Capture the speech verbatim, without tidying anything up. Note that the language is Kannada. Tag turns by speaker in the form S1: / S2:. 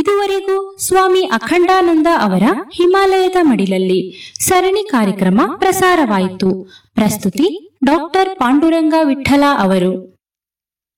S1: ಇದುವರೆಗೂ ಸ್ವಾಮಿ ಅಖಂಡಾನಂದ ಅವರ ಹಿಮಾಲಯದ ಮಡಿಲಲ್ಲಿ ಸರಣಿ ಕಾರ್ಯಕ್ರಮ ಪ್ರಸಾರವಾಯಿತು. ಪ್ರಸ್ತುತಿ ಡಾಕ್ಟರ್ ಪಾಂಡುರಂಗ ವಿಠಲ ಅವರು.